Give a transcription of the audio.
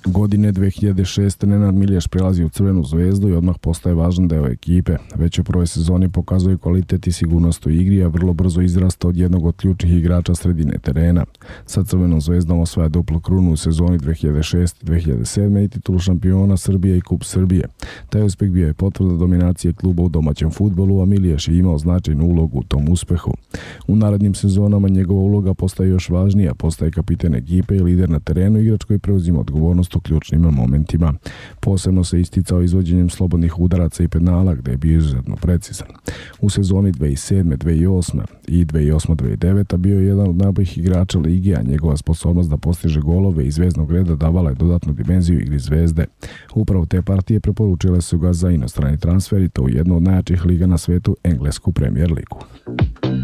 Godine 2006. Nenad Milješ prelazi u Crvenu zvezdu i odmah postaje važan deo ekipe. Već u prvoj sezoni pokazuje kvalitet i sigurnost u igri, a vrlo brzo izrasta od jednog od ključnih igrača sredine terena. Sa Crvenom zvezdom osvaja duplu krunu u sezoni 2006-2007 i titulu šampiona Srbije i Kup Srbije. Taj uspeh bio je potvrda dominacije kluba u domaćem fudbalu, a Milješ je imao značajnu ulogu u tom uspehu. U narednim sezonama njegova uloga postaje još važnija, postaje kapiten ekipe i lider na terenu, igrač koji preuzima odgovornost u ključnim momentima. Posebno se isticao izvođenjem slobodnih udaraca i penala, gde je bio izuzetno precizan. U sezoni 2007-2008 i 2008-2009 bio je jedan od najboljih igrača lige, a njegova sposobnost da postiže golove iz zvezdnog reda davala je dodatnu dimenziju igri Zvezde. Upravo te partije preporučile su ga za inostrani transfer i to u jednu od najjačih liga na svetu, englesku Premier ligu.